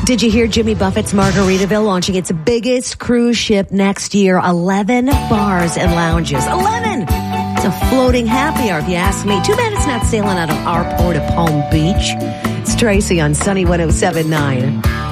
Did you hear Jimmy Buffett's Margaritaville launching its biggest cruise ship next year? 11 bars and lounges. 11! It's a floating happy hour, if you ask me. Too bad it's not sailing out of our port of Palm Beach. It's Tracy on Sunny 107.9.